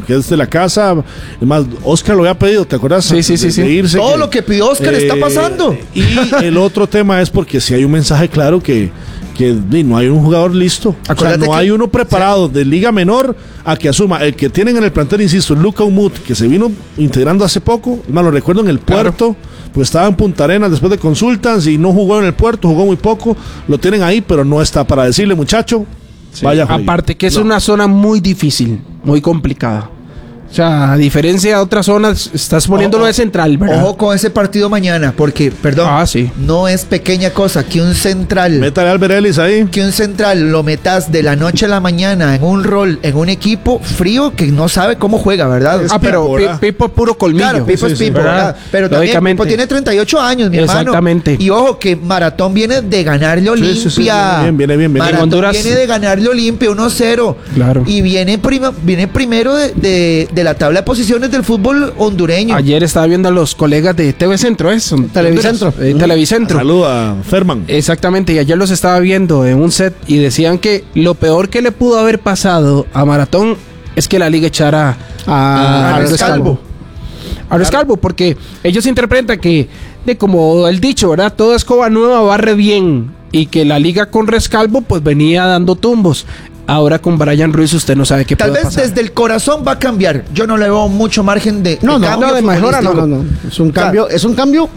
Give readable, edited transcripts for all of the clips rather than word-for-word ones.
porque es de la casa. Además, Oscar lo había pedido, ¿te acuerdas? Sí. De irse, todo lo que pidió Oscar está pasando. Y el otro tema es porque si hay un mensaje claro que no hay un jugador listo. Acuérdate no hay uno preparado de Liga Menor a que asuma. El que tienen en el plantel, insisto, Luka Umut, que se vino integrando hace poco, lo recuerdo en el Puerto, pues estaba en Punta Arenas después de consultas y no jugó en el Puerto, jugó muy poco, lo tienen ahí, pero no está para decirle, muchacho, vaya. Aparte que es una zona muy difícil, muy complicada. O sea, a diferencia de otras zonas, estás poniéndolo de central, ¿verdad? Ojo con ese partido mañana, porque, perdón, no es pequeña cosa que un central... Métale a Albert Ellis ahí. Que un central lo metas de la noche a la mañana en un rol, en un equipo frío que no sabe cómo juega, ¿verdad? Pero Pipo puro colmillo. Claro, Pipo es Pipo, ¿verdad? Pero también Pipo tiene 38 años, mi hermano. Exactamente. Y ojo, que Maratón viene de ganarle Olimpia. Viene. Maratón viene de ganarle Olimpia 1-0. Claro. Y viene primero de la tabla de posiciones del fútbol hondureño. Ayer estaba viendo a los colegas de TV Centro, Televicentro. Televicentro. Saluda a Ferman. Exactamente, y ayer los estaba viendo en un set y decían que lo peor que le pudo haber pasado a Maratón es que la liga echara a Rescalvo. A Rescalvo, porque ellos interpretan que, como el dicho, ¿verdad? Toda escoba nueva barre bien, y que la liga con Rescalvo pues venía dando tumbos. Ahora con Brian Ruiz usted no sabe qué puede pasar. Tal vez desde el corazón va a cambiar. Yo no le veo mucho margen de cambio de mejora, no. Es un cambio, es un cambio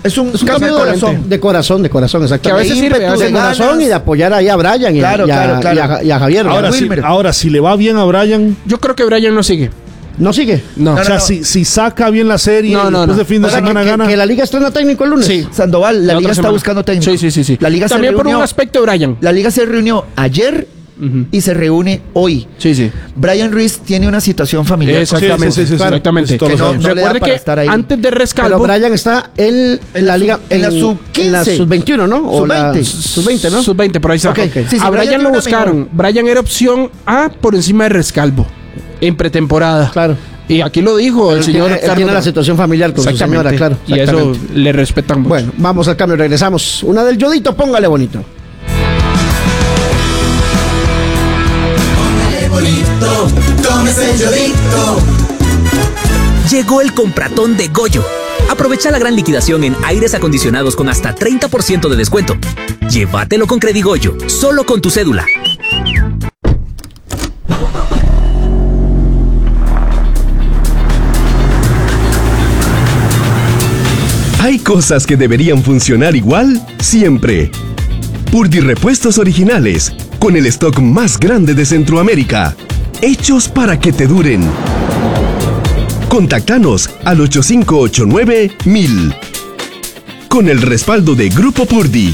de corazón, exactamente. Que a veces sirve de corazón y de apoyar ahí a Brian y a Javier. Ahora, si le va bien a Brian, yo creo que Brian no sigue. ¿No sigue? No. O sea, si saca bien la serie, después de fin de semana gana. Que la liga estrena técnico el lunes. Sí, Sandoval, la liga está buscando técnico. Sí. La liga también por un aspecto de Brian. La liga se reunió ayer y se reúne hoy. Sí. Brian Ruiz tiene una situación familiar. Exactamente. Exactamente. Recuerde que antes de Rescalvo... Pero Brian está en la liga... En la sub-15. En la sub-21, ¿no? Sub-20. Sub-20, ¿no? Sub-20, por ahí está. Okay. Sí, a Brian lo buscaron. Brian era opción A por encima de Rescalvo en pretemporada. Claro. Y aquí lo dijo el señor. Él tiene la situación familiar con su señora, claro. Y eso le respetan mucho. Bueno, vamos al cambio, regresamos. Una del Yodito, póngale bonito. Póngale bonito, tómese el Yodito. Llegó el compratón de Goyo. Aprovecha la gran liquidación en aires acondicionados con hasta 30% de descuento. Llévatelo con Credigoyo, solo con tu cédula. Hay cosas que deberían funcionar igual siempre. Purdy Repuestos Originales, con el stock más grande de Centroamérica. Hechos para que te duren. Contáctanos al 8589-1000. Con el respaldo de Grupo Purdy.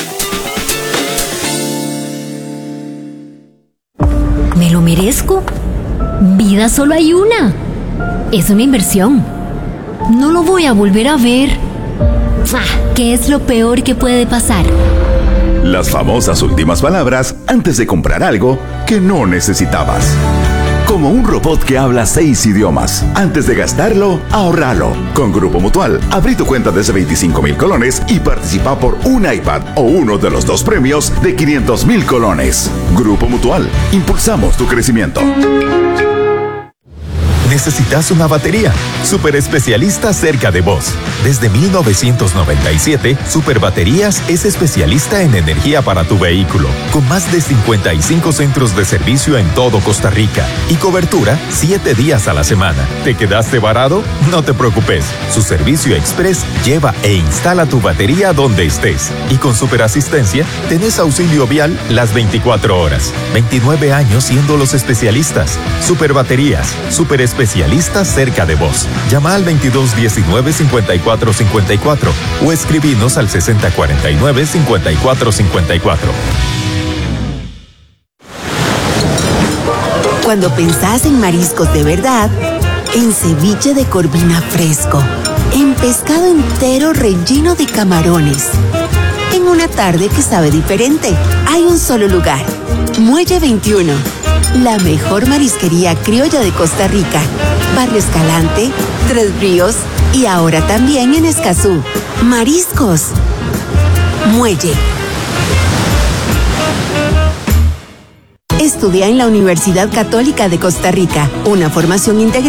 ¿Me lo merezco? Vida solo hay una. Es una inversión. No lo voy a volver a ver. ¿Qué es lo peor que puede pasar? Las famosas últimas palabras antes de comprar algo que no necesitabas. Como un robot que habla 6 idiomas. Antes de gastarlo, ahorralo. Con Grupo Mutual, abrí tu cuenta desde 25,000 colones y participa por un iPad o uno de los 2 premios de 500,000 colones. Grupo Mutual, impulsamos tu crecimiento. ¿Necesitas una batería? Super especialista cerca de vos. Desde 1997, Super Baterías es especialista en energía para tu vehículo, con más de 55 centros de servicio en todo Costa Rica y cobertura 7 días a la semana. ¿Te quedaste varado? No te preocupes. Su servicio express lleva e instala tu batería donde estés. Y con Super Asistencia, tenés auxilio vial las 24 horas. 29 años siendo los especialistas. Super Baterías, super especialistas cerca de vos. Llama al 2219-5454 o escribinos al 6049-5454. Cuando pensás en mariscos de verdad, en ceviche de corvina fresco, en pescado entero relleno de camarones, en una tarde que sabe diferente, hay un solo lugar. Muelle 21. La mejor marisquería criolla de Costa Rica. Barrio Escalante, Tres Ríos y ahora también en Escazú. Mariscos. Muelle. Estudia en la Universidad Católica de Costa Rica. Una formación integral